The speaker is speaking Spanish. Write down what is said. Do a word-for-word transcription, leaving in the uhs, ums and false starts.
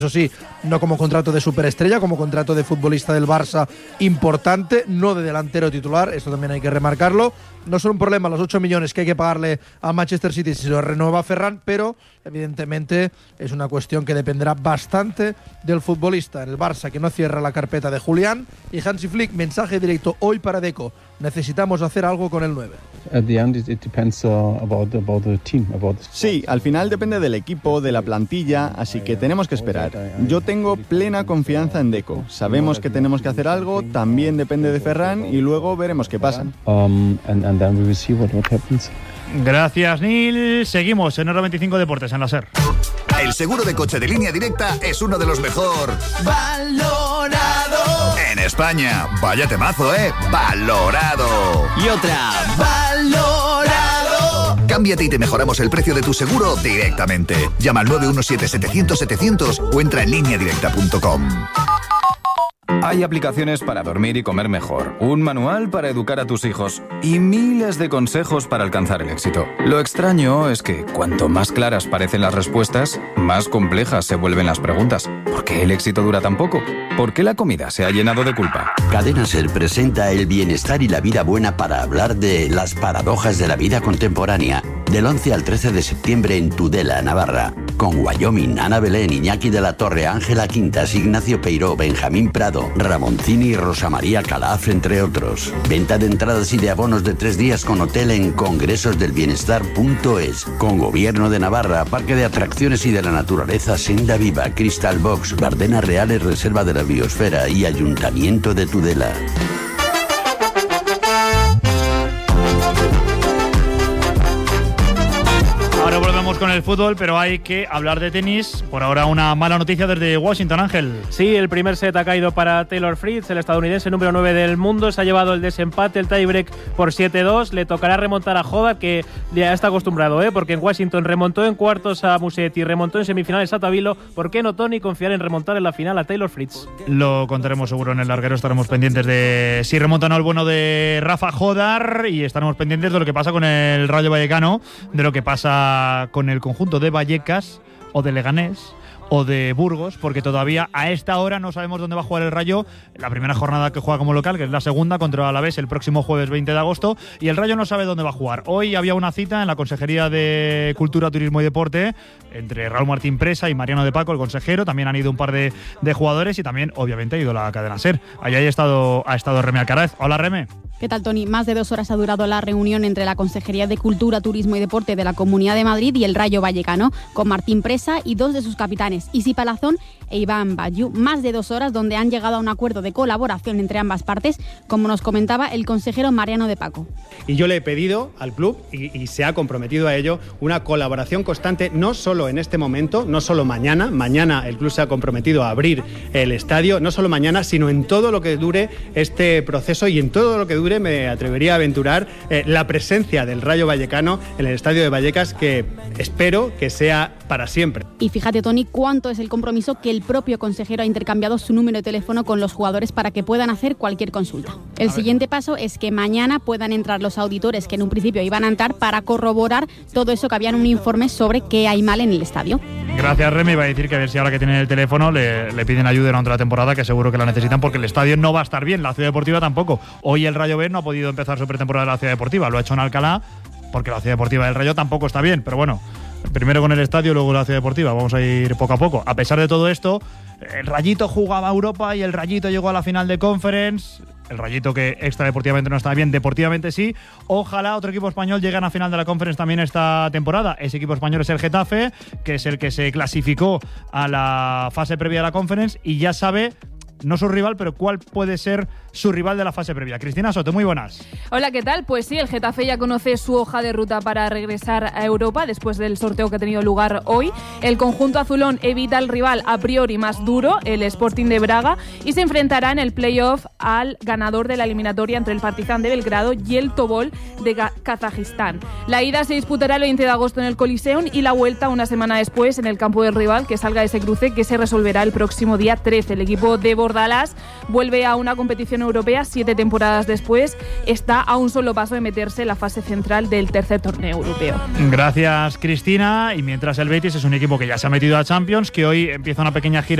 Eso sí, no como contrato de superestrella, como contrato de futbolista del Barça importante, no de delantero titular, esto también hay que remarcarlo. No son un problema los ocho millones que hay que pagarle a Manchester City si lo renueva Ferran, pero evidentemente es una cuestión que dependerá bastante del futbolista. En el Barça, que no cierra la carpeta de Julián, y Hansi Flick, mensaje directo hoy para Deco: necesitamos hacer algo con el nueve. Sí, al final depende del equipo, de la plantilla, así que tenemos que esperar. Yo tengo plena confianza en Deco. Sabemos que tenemos que hacer algo, también depende de Ferran y luego veremos qué pasa. Um, and, and then we will see what, what happens. Gracias, Neil. Seguimos en Hora veinticinco Deportes, en la SER. El seguro de coche de Línea Directa es uno de los mejor valorado en España. Vaya temazo, ¿eh? Valorado. Y otra, valorado. Cámbiate y te mejoramos el precio de tu seguro directamente. Llama al nueve uno siete, setecientos, setecientos o entra en línea directa punto com. Hay aplicaciones para dormir y comer mejor, un manual para educar a tus hijos y miles de consejos para alcanzar el éxito. Lo extraño es que cuanto más claras parecen las respuestas, más complejas se vuelven las preguntas. ¿Por qué el éxito dura tan poco? ¿Por qué la comida se ha llenado de culpa? Cadena SER presenta el bienestar y la vida buena para hablar de las paradojas de la vida contemporánea. Del once al trece de septiembre en Tudela, Navarra. Con Wyoming, Ana Belén, Iñaki de la Torre, Ángela Quintas, Ignacio Peiró, Benjamín Prado, Ramoncini y Rosa María Calaf, entre otros. Venta de entradas y de abonos de tres días con hotel en congresos del bienestar punto es. Con Gobierno de Navarra, Parque de Atracciones y de la Naturaleza Senda Viva, Crystal Box, Bardenas Reales, Reserva de la Biosfera y Ayuntamiento de Tudela. Ahora volvemos con el fútbol, pero hay que hablar de tenis. Por ahora una mala noticia desde Washington, Ángel. Sí, el primer set ha caído para Taylor Fritz, el estadounidense número nueve del mundo. Se ha llevado el desempate, el tiebreak por siete dos. Le tocará remontar a Hodder, que ya está acostumbrado, ¿eh? Porque en Washington remontó en cuartos a Musetti, remontó en semifinales a Tabilo. ¿Por qué no, Tony, confiar en remontar en la final a Taylor Fritz? Lo contaremos seguro en el larguero. Estaremos pendientes de si remonta o no el bueno de Rafa Hodder, y estaremos pendientes de lo que pasa con el Rayo Vallecano, de lo que pasa con el conjunto de Vallecas o de Leganés o de Burgos, porque todavía a esta hora no sabemos dónde va a jugar el Rayo la primera jornada que juega como local, que es la segunda, contra Alavés el próximo jueves veinte de agosto, y el Rayo no sabe dónde va a jugar. Hoy había una cita en la Consejería de Cultura, Turismo y Deporte entre Raúl Martín Presa y Mariano de Paco, el consejero. También han ido un par de, de jugadores y también, obviamente, ha ido la cadena SER. Allí ha estado, ha estado Reme Alcaraz. Hola, Reme. ¿Qué tal, Tony? Más de dos horas ha durado la reunión entre la Consejería de Cultura, Turismo y Deporte de la Comunidad de Madrid y el Rayo Vallecano, con Martín Presa y dos de sus capitanes, Isi Palazón e Iván Bayú. Más de dos horas donde han llegado a un acuerdo de colaboración entre ambas partes, como nos comentaba el consejero Mariano de Paco. Y yo le he pedido al club, y, y se ha comprometido a ello, una colaboración constante, no solo en este momento, no solo mañana. Mañana el club se ha comprometido a abrir el estadio, no solo mañana, sino en todo lo que dure este proceso y en todo lo que dure, me atrevería a aventurar, eh, la presencia del Rayo Vallecano en el estadio de Vallecas, que espero que sea para siempre. Y fíjate, Tony, cuánto es el compromiso que el propio consejero ha intercambiado su número de teléfono con los jugadores para que puedan hacer cualquier consulta. El siguiente paso es que mañana puedan entrar los auditores que en un principio iban a entrar para corroborar todo eso que había en un informe sobre qué hay mal en el estadio. Gracias, Remy. Iba a decir que a ver si ahora que tienen el teléfono le, le piden ayuda durante la temporada, que seguro que la necesitan, porque el estadio no va a estar bien, la Ciudad Deportiva tampoco. Hoy el Rayo B no ha podido empezar su pretemporada de la Ciudad Deportiva, lo ha hecho en Alcalá, porque la Ciudad Deportiva del Rayo tampoco está bien, pero bueno, primero con el estadio, luego la Ciudad Deportiva, vamos a ir poco a poco. A pesar de todo esto, el Rayito jugaba a Europa y el Rayito llegó a la final de Conference. El Rayito, que extradeportivamente no está bien, deportivamente sí. Ojalá otro equipo español llegue a la final de la Conference también esta temporada. Ese equipo español es el Getafe, que es el que se clasificó a la fase previa de la Conference y ya sabe, no su rival, pero cuál puede ser su rival de la fase previa. Cristina Soto, muy buenas. Hola, ¿qué tal? Pues sí, el Getafe ya conoce su hoja de ruta para regresar a Europa después del sorteo que ha tenido lugar hoy. El conjunto azulón evita al rival a priori más duro, el Sporting de Braga, y se enfrentará en el playoff al ganador de la eliminatoria entre el Partizan de Belgrado y el Tobol de Kazajistán. La ida se disputará el veinte de agosto en el Coliseum y la vuelta una semana después en el campo del rival, que salga de ese cruce, que se resolverá el próximo día trece. El equipo de Borja Bordalás vuelve a una competición europea siete temporadas después. Está a un solo paso de meterse en la fase central del tercer torneo europeo. Gracias, Cristina. Y mientras el Betis es un equipo que ya se ha metido a Champions, que hoy empieza una pequeña gira